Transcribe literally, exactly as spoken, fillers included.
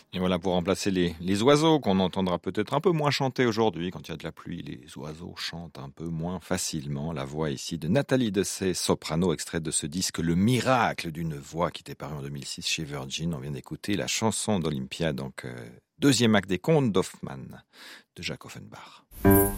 Et voilà, pour remplacer les, les oiseaux qu'on entendra peut-être un peu moins chanter aujourd'hui. Quand il y a de la pluie, les oiseaux chantent un peu moins facilement. La voix ici de Nathalie Dessay, soprano, extraite de ce disque Le Miracle d'une voix qui était paru en deux mille six chez Virgin. On vient d'écouter la chanson d'Olympia, donc euh, deuxième acte des Contes d'Hoffmann de Jacques Offenbach.